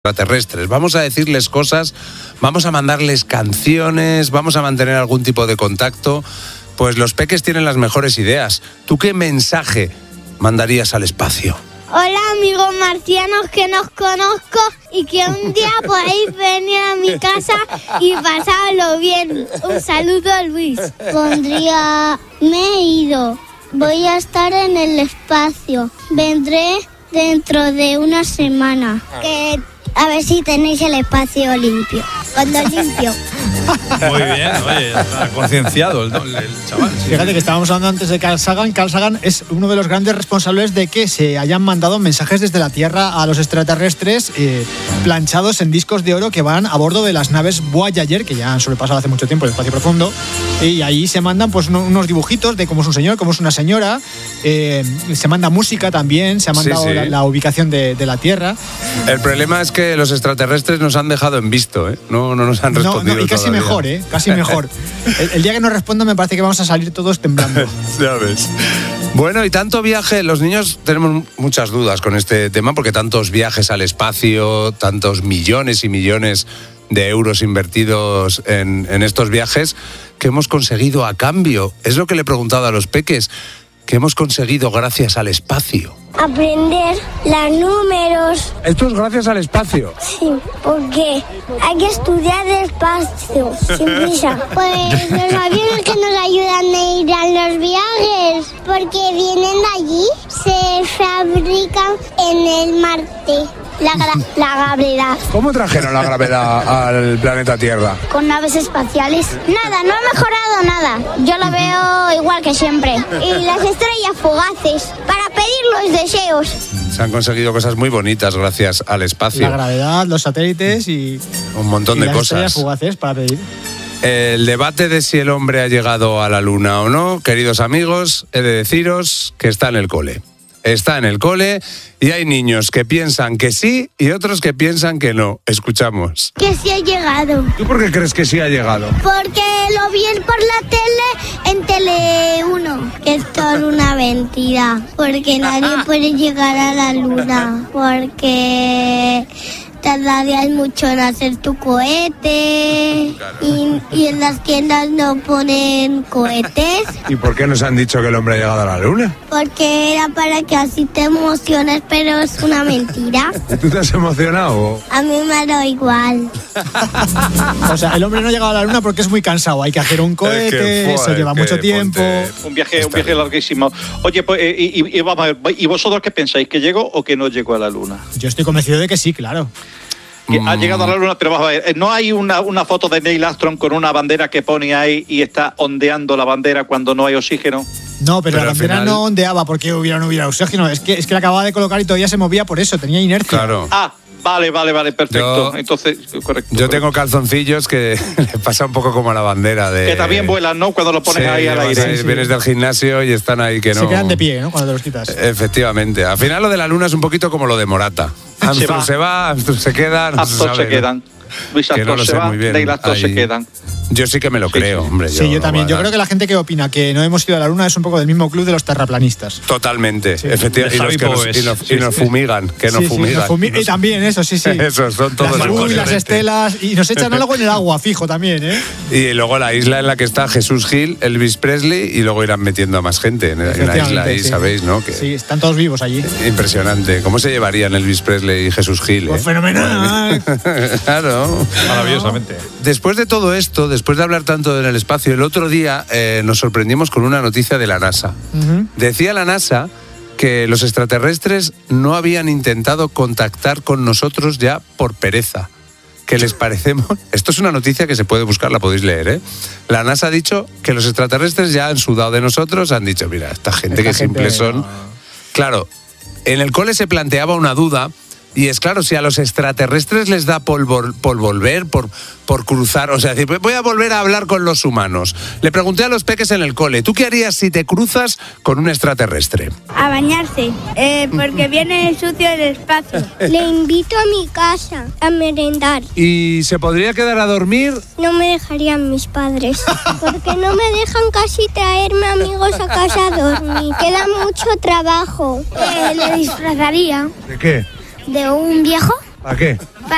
extraterrestres. Vamos a decirles cosas, vamos a mandarles canciones, vamos a mantener algún tipo de contacto. Pues los peques tienen las mejores ideas. ¿Tú qué mensaje mandarías al espacio? Hola amigos marcianos que nos conozco y que un día podéis venir a mi casa y pasarlo bien. Un saludo, Luis. Pondría, me he ido, voy a estar en el espacio, vendré dentro de una semana. Que a ver si tenéis el espacio limpio, cuando limpio. Muy bien, oye, está concienciado el chaval. Sí. Fíjate que estábamos hablando antes de Carl Sagan. Carl Sagan es uno de los grandes responsables de que se hayan mandado mensajes desde la Tierra a los extraterrestres planchados en discos de oro que van a bordo de las naves Voyager, que ya han sobrepasado hace mucho tiempo el espacio profundo, y ahí se mandan pues unos dibujitos de cómo es un señor, cómo es una señora, se manda música también, se ha mandado Sí. La ubicación de la Tierra. El problema es que los extraterrestres nos han dejado en visto, ¿eh? No nos han respondido Y casi todavía. mejor, casi mejor. El día que nos respondan me parece que vamos a salir todos temblando. Ya ves. Bueno, y tanto viaje, los niños tenemos muchas dudas con este tema porque tantos viajes al espacio, tantos millones y millones de euros invertidos en estos viajes, ¿qué hemos conseguido a cambio? Es lo que le he preguntado a los peques. ¿Qué hemos conseguido gracias al espacio? Aprender los números, Esto es gracias al espacio. sí, porque hay que estudiar despacio, sin prisa. Pues los aviones que nos ayudan a ir a los viajes, porque vienen de allí, se fabrican en el Marte. La gravedad. ¿Cómo trajeron la gravedad al planeta Tierra? Con naves espaciales. Nada, no ha mejorado nada. Yo lo veo igual que siempre. Y las estrellas fugaces, para pedir los deseos. Se han conseguido cosas muy bonitas gracias al espacio. La gravedad, los satélites y Un montón de las estrellas cosas. fugaces para pedir. El debate de si el hombre ha llegado a la luna o no, queridos amigos, he de deciros que está en el cole. Está en el cole y hay niños que piensan que sí y otros que piensan que no. Escuchamos. Que sí ha llegado. ¿Tú por qué crees que sí ha llegado? Porque lo vi por la tele en Tele 1. Que esto es una mentira. Porque nadie puede llegar a la luna. Porque tardarías mucho en hacer tu cohete. Y en las tiendas no ponen cohetes. ¿Y por qué nos han dicho que el hombre ha llegado a la luna? Porque era para que así te emociones, pero es una mentira. ¿Tú te has emocionado? A mí me da igual. O sea, el hombre no ha llegado a la luna porque es muy cansado. Hay que hacer un cohete, eso lleva mucho tiempo. Un viaje larguísimo. Oye, pues, y vamos a ver, ¿y vosotros qué pensáis? ¿Que llegó o que no llegó a la luna? Yo estoy convencido de que sí, claro. Que ha llegado a la luna, pero vamos a ver, ¿no hay una foto de Neil Armstrong con una bandera que pone ahí y está ondeando la bandera cuando no hay oxígeno? No, pero la al bandera final no ondeaba porque no hubiera oxígeno. Es que la acababa de colocar y todavía se movía por eso, tenía inercia. Claro. Ah, vale, perfecto. Entonces, correcto. Yo tengo calzoncillos que le pasa un poco como a la bandera de... Que también vuelan, ¿no? Cuando lo pones Sí, ahí al vas aire. ahí, Sí. Vienes del gimnasio y están ahí que no... Se quedan de pie, ¿no? Cuando te los quitas. Efectivamente. Al final lo de la luna es un poquito como lo de Morata. Armstrong se va, Armstrong se queda... no se Armstrong sabe, se ¿no? quedan. Luis Que no Armstrong lo se sé va, muy bien. Neil Armstrong se Ahí. quedan. Yo sí que me lo creo, hombre. Sí, yo también. Yo no, creo que la gente que opina que no hemos ido a la luna es un poco del mismo club de los terraplanistas. Totalmente, Sí. efectivamente. De Y Javi nos Boves. y nos fumigan, que nos Sí, fumigan. y también eso, sí. Esos son todos las los luz, las corrientes. estelas y nos echan algo en el agua, fijo también, ¿eh? Y luego la isla en la que está Jesús Gil, Elvis Presley, y luego irán metiendo a más gente en la isla ahí, sí. ¿sabéis, no? Que Sí, están todos vivos allí. impresionante. ¿Cómo se llevarían Elvis Presley y Jesús Gil? Pues fenomenal. Claro. Maravillosamente. Después de todo esto, después de hablar tanto en el espacio, el otro día nos sorprendimos con una noticia de la NASA. Decía la NASA que los extraterrestres no habían intentado contactar con nosotros ya por pereza. Que les parecemos... Esto es una noticia que se puede buscar, la podéis leer, ¿eh? La NASA ha dicho que los extraterrestres ya han sudado de nosotros, han dicho, mira, esta gente que simples son... Claro, en el cole se planteaba una duda. Y es claro, si a los extraterrestres les da por volver, por cruzar, o sea, decir, voy a volver a hablar con los humanos. Le pregunté a los peques en el cole, ¿tú qué harías si te cruzas con un extraterrestre? A bañarse, porque viene sucio el espacio. Le invito a mi casa a merendar. ¿Y se podría quedar a dormir? No me dejarían mis padres, porque no me dejan casi traerme amigos a casa a dormir. Queda mucho trabajo. Le disfrazaría ¿De qué? de un viejo ¿Para qué? para